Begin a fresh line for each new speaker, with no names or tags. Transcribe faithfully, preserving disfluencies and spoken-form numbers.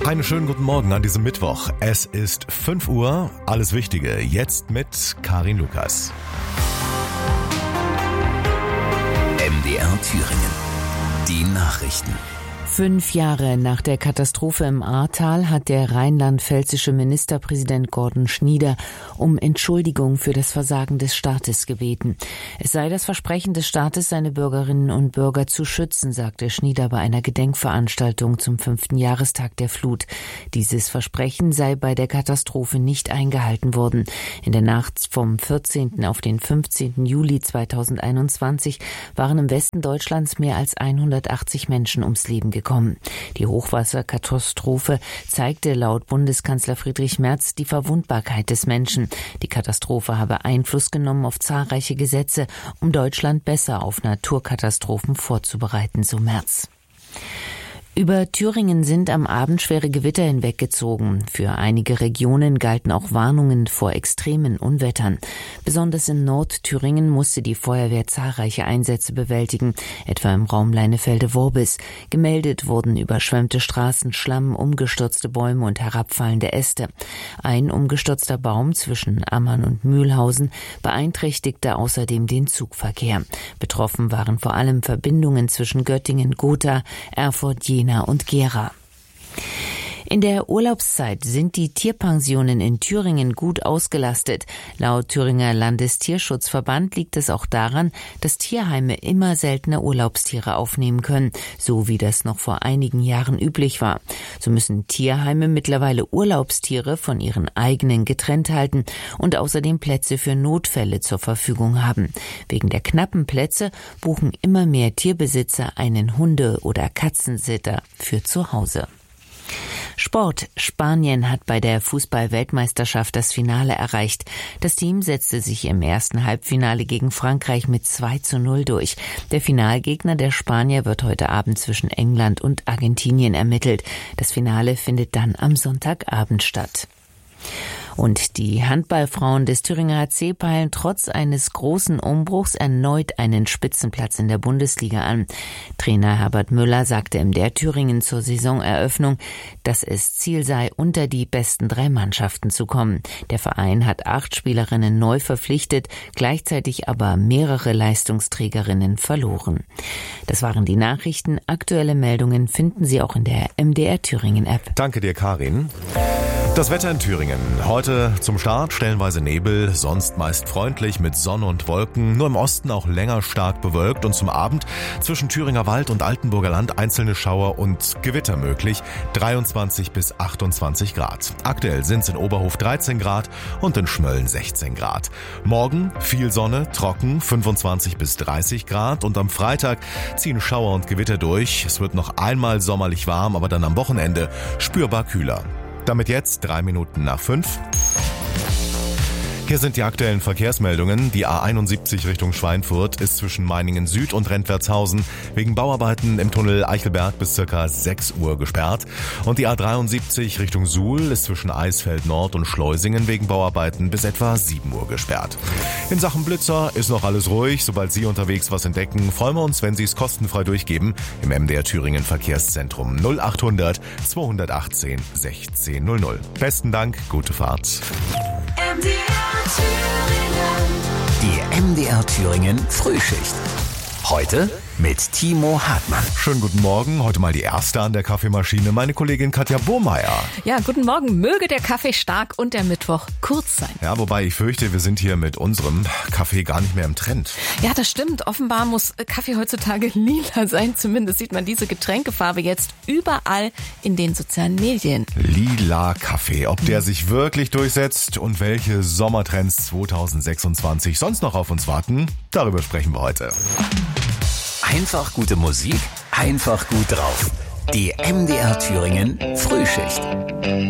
Einen schönen guten Morgen an diesem Mittwoch. Es ist fünf Uhr, alles Wichtige jetzt mit Karin Lukas.
M D R Thüringen. Die Nachrichten.
Fünf Jahre nach der Katastrophe im Ahrtal hat der rheinland-pfälzische Ministerpräsident Gordon Schnieder um Entschuldigung für das Versagen des Staates gebeten. Es sei das Versprechen des Staates, seine Bürgerinnen und Bürger zu schützen, sagte Schnieder bei einer Gedenkveranstaltung zum fünften Jahrestag der Flut. Dieses Versprechen sei bei der Katastrophe nicht eingehalten worden. In der Nacht vom vierzehnten auf den fünfzehnten Juli zweitausendeinundzwanzig waren im Westen Deutschlands mehr als hundertachtzig Menschen ums Leben gekommen. Die Hochwasserkatastrophe zeigte laut Bundeskanzler Friedrich Merz die Verwundbarkeit des Menschen. Die Katastrophe habe Einfluss genommen auf zahlreiche Gesetze, um Deutschland besser auf Naturkatastrophen vorzubereiten, so Merz. Über Thüringen sind am Abend schwere Gewitter hinweggezogen. Für einige Regionen galten auch Warnungen vor extremen Unwettern. Besonders in Nordthüringen musste die Feuerwehr zahlreiche Einsätze bewältigen, etwa im Raum Leinefelde-Worbis. Gemeldet wurden überschwemmte Straßen, Schlamm, umgestürzte Bäume und herabfallende Äste. Ein umgestürzter Baum zwischen Ammann und Mühlhausen beeinträchtigte außerdem den Zugverkehr. Betroffen waren vor allem Verbindungen zwischen Göttingen, Gotha, Erfurt, Jena und Gera. In der Urlaubszeit sind die Tierpensionen in Thüringen gut ausgelastet. Laut Thüringer Landestierschutzverband liegt es auch daran, dass Tierheime immer seltener Urlaubstiere aufnehmen können, so wie das noch vor einigen Jahren üblich war. So müssen Tierheime mittlerweile Urlaubstiere von ihren eigenen getrennt halten und außerdem Plätze für Notfälle zur Verfügung haben. Wegen der knappen Plätze buchen immer mehr Tierbesitzer einen Hunde- oder Katzensitter für zu Hause. Sport. Spanien hat bei der Fußball-Weltmeisterschaft das Finale erreicht. Das Team setzte sich im ersten Halbfinale gegen Frankreich mit zwei zu null durch. Der Finalgegner der Spanier wird heute Abend zwischen England und Argentinien ermittelt. Das Finale findet dann am Sonntagabend statt. Und die Handballfrauen des Thüringer H C peilen trotz eines großen Umbruchs erneut einen Spitzenplatz in der Bundesliga an. Trainer Herbert Müller sagte im der Thüringen zur Saisoneröffnung, dass es Ziel sei, unter die besten drei Mannschaften zu kommen. Der Verein hat acht Spielerinnen neu verpflichtet, gleichzeitig aber mehrere Leistungsträgerinnen verloren. Das waren die Nachrichten. Aktuelle Meldungen finden Sie auch in der M D R Thüringen App.
Danke dir, Karin. Das Wetter in Thüringen. Heute zum Start stellenweise Nebel, sonst meist freundlich mit Sonne und Wolken, nur im Osten auch länger stark bewölkt und zum Abend zwischen Thüringer Wald und Altenburger Land einzelne Schauer und Gewitter möglich, dreiundzwanzig bis achtundzwanzig Grad. Aktuell sind es in Oberhof dreizehn Grad und in Schmölln sechzehn Grad. Morgen viel Sonne, trocken, fünfundzwanzig bis dreißig Grad und am Freitag ziehen Schauer und Gewitter durch. Es wird noch einmal sommerlich warm, aber dann am Wochenende spürbar kühler. Damit jetzt drei Minuten nach fünf. Hier sind die aktuellen Verkehrsmeldungen. Die A einundsiebzig Richtung Schweinfurt ist zwischen Meiningen Süd und Rentwertshausen wegen Bauarbeiten im Tunnel Eichelberg bis circa sechs Uhr gesperrt. Und die A dreiundsiebzig Richtung Suhl ist zwischen Eisfeld Nord und Schleusingen wegen Bauarbeiten bis etwa sieben Uhr gesperrt. In Sachen Blitzer ist noch alles ruhig. Sobald Sie unterwegs was entdecken, freuen wir uns, wenn Sie es kostenfrei durchgeben im M D R Thüringen Verkehrszentrum null achthundert zweihundertachtzehn sechzehn null null. Besten Dank, gute Fahrt.
M D R Thüringen. Die M D R Thüringen Frühschicht. Heute mit Timo Hartmann.
Schönen guten Morgen. Heute mal die erste an der Kaffeemaschine, meine Kollegin Katja Burmeier.
Ja, guten Morgen. Möge der Kaffee stark und der Mittwoch kurz sein.
Ja, wobei ich fürchte, wir sind hier mit unserem Kaffee gar nicht mehr im Trend.
Ja, das stimmt. Offenbar muss Kaffee heutzutage lila sein. Zumindest sieht man diese Getränkefarbe jetzt überall in den sozialen Medien.
Lila Kaffee. Ob der sich wirklich durchsetzt und welche Sommertrends zweitausendsechsundzwanzig sonst noch auf uns warten, darüber sprechen wir heute.
Einfach gute Musik, einfach gut drauf. Die M D R Thüringen Frühschicht.